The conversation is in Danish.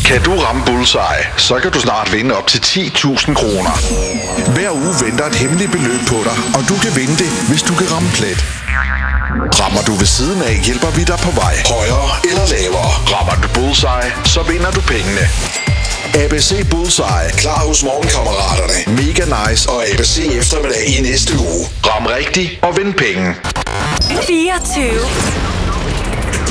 Kan du ramme bullseye, så kan du snart vinde op til 10.000 kroner. Hver uge venter et hemmeligt beløb på dig, og du kan vinde det, hvis du kan ramme plet. Rammer du ved siden af, hjælper vi dig på vej. Højere eller lavere. Rammer du bullseye, så vinder du pengene. ABC Bullseye. Klar hos Morgenkammeraterne. Mega nice og ABC eftermiddag i næste uge. Ram rigtigt og vind penge. 24.